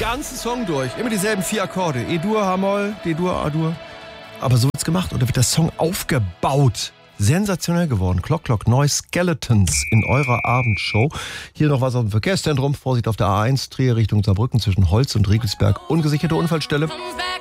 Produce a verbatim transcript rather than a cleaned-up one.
ganzen Song durch. Immer dieselben vier Akkorde. E-Dur, H-Moll, D-Dur, A-Dur. Aber so wird's gemacht und da wird der Song aufgebaut. Sensationell geworden. Clock Clock Neu Skeletons in eurer Abendshow. Hier noch was auf dem Verkehrszentrum. Vorsicht auf der A eins, Trier Richtung Saarbrücken zwischen Holz und Riegelsberg. Ungesicherte Unfallstelle.